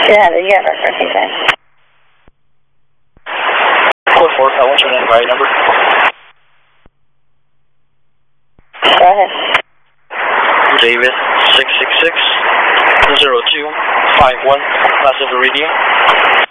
Yeah, you got our parking time. Code 4, what's your inquiry number? Go ahead. David 666-0251, last of the radio.